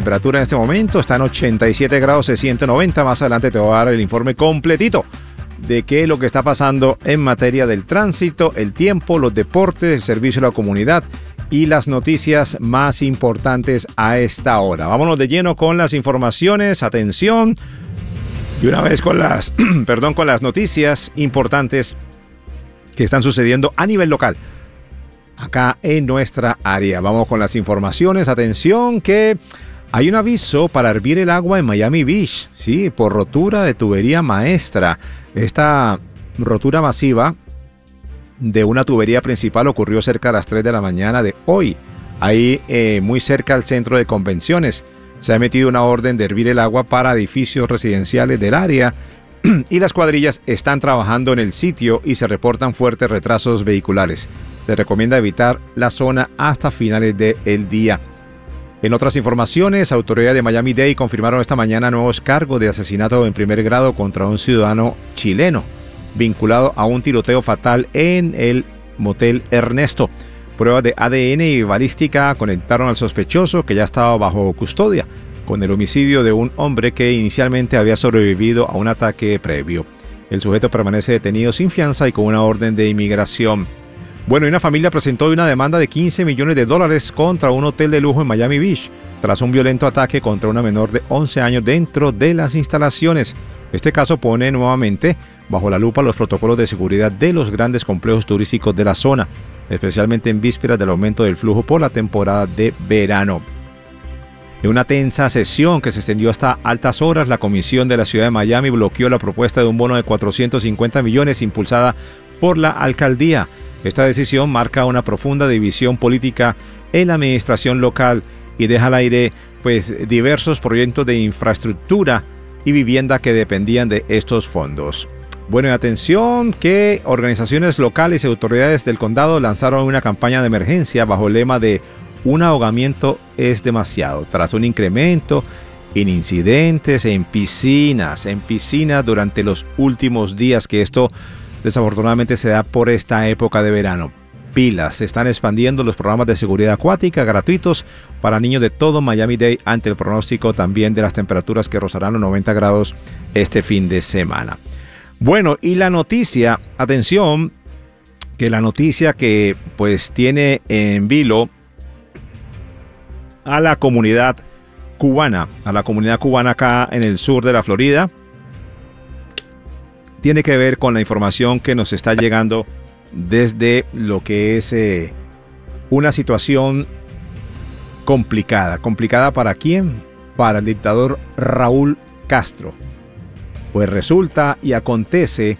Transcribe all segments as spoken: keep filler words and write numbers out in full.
temperatura en este momento está en ochenta y siete grados, se siente noventa. Más adelante te voy a dar el informe completito de qué es lo que está pasando en materia del tránsito, el tiempo, los deportes, el servicio a la comunidad y las noticias más importantes a esta hora. Vámonos de lleno con las informaciones. Atención. Y una vez con las, perdón, con las noticias importantes que están sucediendo a nivel local, acá en nuestra área. Vamos con las informaciones. Atención que hay un aviso para hervir el agua en Miami Beach, sí, por rotura de tubería maestra. Esta rotura masiva de una tubería principal ocurrió cerca de las tres de la mañana de hoy, ahí eh, muy cerca al centro de convenciones. Se ha emitido una orden de hervir el agua para edificios residenciales del área y las cuadrillas están trabajando en el sitio y se reportan fuertes retrasos vehiculares. Se recomienda evitar la zona hasta finales del día. En otras informaciones, autoridades de Miami-Dade confirmaron esta mañana nuevos cargos de asesinato en primer grado contra un ciudadano chileno vinculado a un tiroteo fatal en el motel Ernesto. Pruebas de A D N y balística conectaron al sospechoso, que ya estaba bajo custodia, con el homicidio de un hombre que inicialmente había sobrevivido a un ataque previo. El sujeto permanece detenido sin fianza y con una orden de inmigración. Bueno, y una familia presentó una demanda de quince millones de dólares contra un hotel de lujo en Miami Beach, tras un violento ataque contra una menor de once años dentro de las instalaciones. Este caso pone nuevamente bajo la lupa los protocolos de seguridad de los grandes complejos turísticos de la zona, especialmente en vísperas del aumento del flujo por la temporada de verano. En una tensa sesión que se extendió hasta altas horas, la Comisión de la Ciudad de Miami bloqueó la propuesta de un bono de cuatrocientos cincuenta millones impulsada por la alcaldía. Esta decisión marca una profunda división política en la administración local y deja al aire pues, diversos proyectos de infraestructura y vivienda que dependían de estos fondos. Bueno, y atención que organizaciones locales y autoridades del condado lanzaron una campaña de emergencia bajo el lema de "Un ahogamiento es demasiado", tras un incremento en incidentes en piscinas, en piscinas durante los últimos días, que esto desafortunadamente se da por esta época de verano. Pilas, se están expandiendo los programas de seguridad acuática gratuitos para niños de todo Miami-Dade ante el pronóstico también de las temperaturas que rozarán los noventa grados este fin de semana. Bueno, y la noticia, atención, que la noticia que pues tiene en vilo a la comunidad cubana, a la comunidad cubana acá en el sur de la Florida, tiene que ver con la información que nos está llegando desde lo que es eh, una situación complicada. ¿Complicada para quién? Para el dictador Raúl Castro. Pues resulta y acontece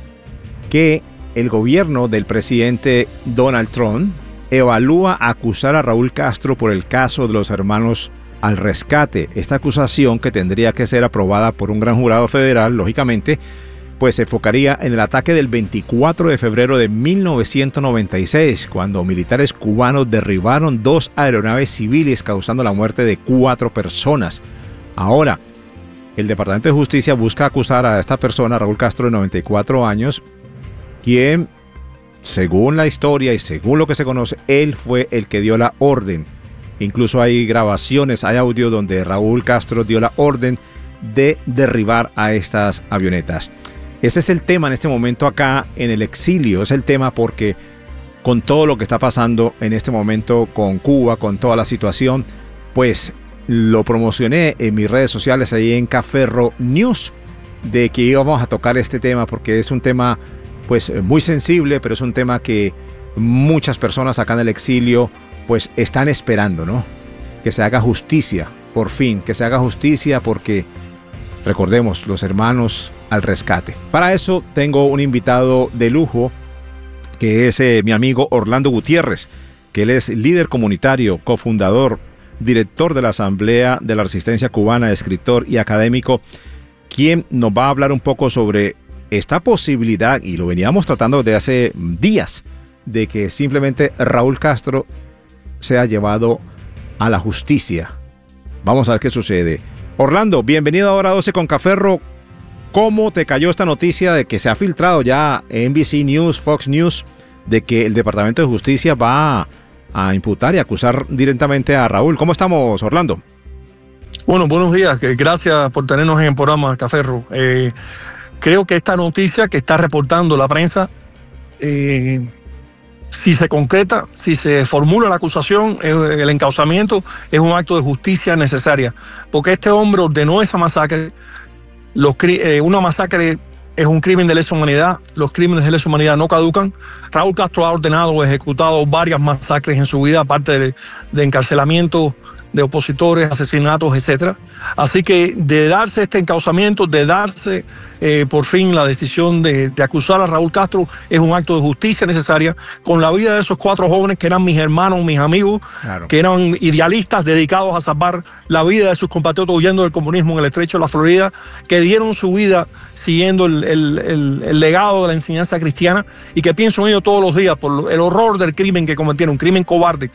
que el gobierno del presidente Donald Trump evalúa acusar a Raúl Castro por el caso de los hermanos al rescate. Esta acusación, que tendría que ser aprobada por un gran jurado federal, lógicamente, pues se enfocaría en el ataque del veinticuatro de febrero de mil novecientos noventa y seis, cuando militares cubanos derribaron dos aeronaves civiles causando la muerte de cuatro personas. Ahora, el Departamento de Justicia busca acusar a esta persona, Raúl Castro, de noventa y cuatro años, quien, según la historia y según lo que se conoce, él fue el que dio la orden. Incluso hay grabaciones, hay audio donde Raúl Castro dio la orden de derribar a estas avionetas. Ese es el tema en este momento acá en el exilio. Es el tema porque con todo lo que está pasando en este momento con Cuba, con toda la situación, pues lo promocioné en mis redes sociales ahí en Caferro News, de que íbamos a tocar este tema porque es un tema pues muy sensible, pero es un tema que muchas personas acá en el exilio pues están esperando, ¿no? Que se haga justicia, por fin, que se haga justicia porque recordemos, los hermanos al rescate. Para eso tengo un invitado de lujo que es eh, mi amigo Orlando Gutiérrez, que él es líder comunitario, cofundador, director de la Asamblea de la Resistencia Cubana, escritor y académico, quien nos va a hablar un poco sobre esta posibilidad, y lo veníamos tratando desde hace días, de que simplemente Raúl Castro sea llevado a la justicia. Vamos a ver qué sucede. Orlando, bienvenido a Hora doce con Caferro. ¿Cómo te cayó esta noticia de que se ha filtrado ya en N B C News, Fox News, de que el Departamento de Justicia va a, a imputar y acusar directamente a Raúl? ¿Cómo estamos, Orlando? Bueno, buenos días. Gracias por tenernos en el programa, Caferro. Eh, creo que esta noticia que está reportando la prensa, eh, si se concreta, si se formula la acusación, eh, el encauzamiento, es un acto de justicia necesaria. Porque este hombre ordenó esa masacre. Los, eh, una masacre es un crimen de lesa humanidad. Los crímenes de lesa humanidad no caducan. Raúl Castro ha ordenado o ejecutado varias masacres en su vida, aparte de, de encarcelamiento de opositores, asesinatos, etcétera. Así que de darse este encauzamiento, de darse eh, por fin la decisión de, de acusar a Raúl Castro, es un acto de justicia necesaria con la vida de esos cuatro jóvenes que eran mis hermanos, mis amigos, claro, que eran idealistas dedicados a salvar la vida de sus compatriotas huyendo del comunismo en el estrecho de la Florida, que dieron su vida siguiendo el, el, el, el legado de la enseñanza cristiana y que pienso en ello todos los días por el horror del crimen que cometieron, un crimen cobarde,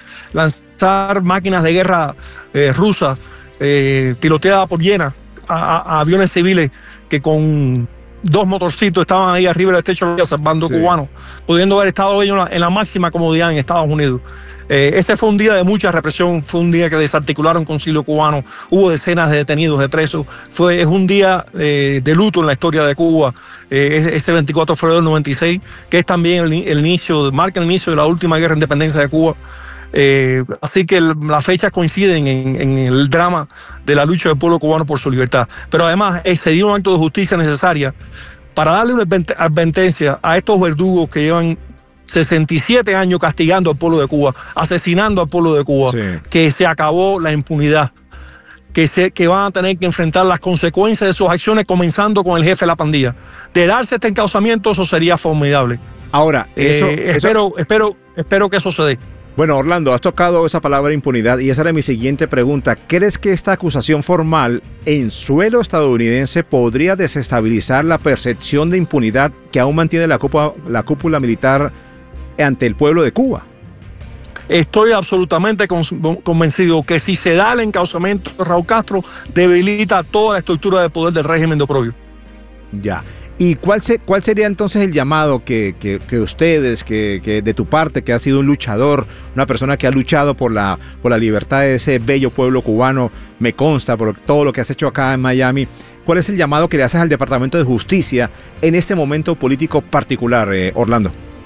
lanzar máquinas de guerra eh, rusas eh, tiroteadas por llenas a, a, a aviones civiles que con dos motorcitos estaban ahí arriba del estrecho de la Florida salvando sí. cubanos, pudiendo haber estado ellos en la, en la máxima comodidad en Estados Unidos. Eh, ese fue un día de mucha represión, fue un día que desarticularon concilio cubano, hubo decenas de detenidos, de presos, fue, es un día eh, de luto en la historia de Cuba, eh, ese, ese veinticuatro de febrero del noventa y seis, que es también el, el inicio, marca el inicio de la última guerra de independencia de Cuba. Eh, así que el, las fechas coinciden en, en el drama de la lucha del pueblo cubano por su libertad. Pero además eh, sería un acto de justicia necesaria para darle una advertencia a estos verdugos que llevan sesenta y siete años castigando al pueblo de Cuba, asesinando al pueblo de Cuba, sí. que se acabó la impunidad, que, se, que van a tener que enfrentar las consecuencias de sus acciones, comenzando con el jefe de la pandilla. De darse este encauzamiento, eso sería formidable. Ahora, eso, eh, eso... Espero, espero, espero que eso se dé. Bueno, Orlando, has tocado esa palabra impunidad y esa era mi siguiente pregunta. ¿Crees que esta acusación formal en suelo estadounidense podría desestabilizar la percepción de impunidad que aún mantiene la cúpula, la cúpula militar ante el pueblo de Cuba? Estoy absolutamente convencido que si se da el encauzamiento de Raúl Castro, debilita toda la estructura de poder del régimen de oprobio. Ya. ¿Y cuál, se, cuál sería entonces el llamado que, que, que ustedes, que, que de tu parte, que has sido un luchador, una persona que ha luchado por la, por la libertad de ese bello pueblo cubano, me consta por todo lo que has hecho acá en Miami, cuál es el llamado que le haces al Departamento de Justicia en este momento político particular, eh, Orlando?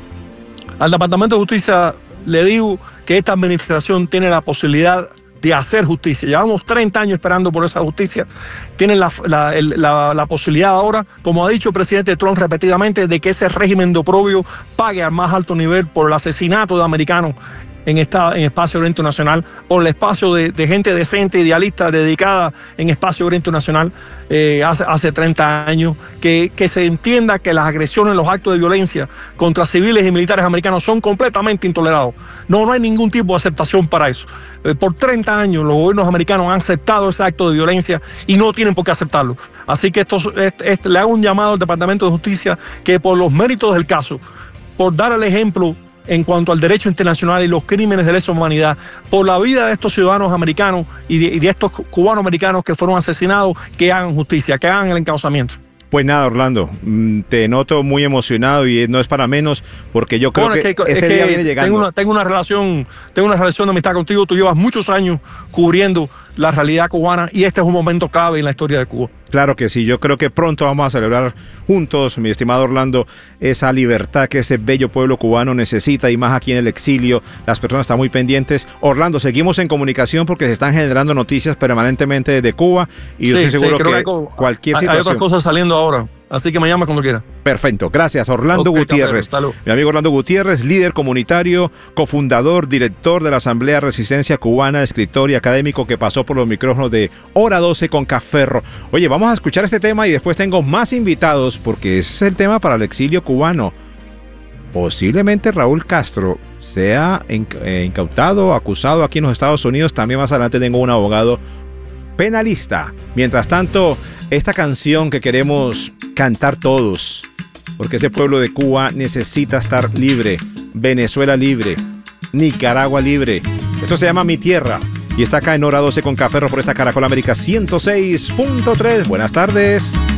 Al Departamento de Justicia le digo que esta administración tiene la posibilidad de hacer justicia. Llevamos treinta años esperando por esa justicia. Tienen la, la, la, la posibilidad ahora, como ha dicho el presidente Trump repetidamente, de que ese régimen de oprobio pague al más alto nivel por el asesinato de americanos en, esta, en espacio aéreo internacional, por el espacio de, de gente decente, idealista, dedicada en espacio aéreo internacional eh, hace, hace treinta años, que, que se entienda que las agresiones, los actos de violencia contra civiles y militares americanos son completamente intolerados. No, no hay ningún tipo de aceptación para eso. Eh, por treinta años los gobiernos americanos han aceptado ese acto de violencia y no tienen por qué aceptarlo. Así que esto, este, este, le hago un llamado al Departamento de Justicia que por los méritos del caso, por dar el ejemplo en cuanto al derecho internacional y los crímenes de lesa humanidad, por la vida de estos ciudadanos americanos y de, y de estos cubanos americanos que fueron asesinados, que hagan justicia, que hagan el encauzamiento. Pues nada, Orlando, te noto muy emocionado y no es para menos, porque yo creo bueno, que, que ese es día que viene llegando. Tengo una, tengo una relación, tengo una relación de amistad contigo. Tú llevas muchos años cubriendo la realidad cubana y este es un momento clave en la historia de Cuba. Claro que sí, yo creo que pronto vamos a celebrar juntos, mi estimado Orlando, esa libertad que ese bello pueblo cubano necesita y más aquí en el exilio. Las personas están muy pendientes. Orlando, seguimos en comunicación porque se están generando noticias permanentemente desde Cuba y yo sí, estoy seguro sí, que, que cualquier hay, situación... Hay otras cosas saliendo ahora, así que me llamas cuando quiera. Perfecto, gracias. Orlando okay, Gutiérrez, mi amigo Orlando Gutiérrez, líder comunitario, cofundador, director de la Asamblea Resistencia Cubana, escritor y académico que pasó por los micrófonos de Hora doce con Caferro. Oye, vamos a escuchar este tema y después tengo más invitados porque ese es el tema para el exilio cubano. Posiblemente Raúl Castro sea incautado, acusado aquí en los Estados Unidos. También más adelante tengo un abogado penalista. Mientras tanto, esta canción que queremos cantar todos, porque ese pueblo de Cuba necesita estar libre, Venezuela libre, Nicaragua libre. Esto se llama Mi Tierra y está acá en Hora doce con Caferro por esta Caracol América ciento seis punto tres. Buenas tardes.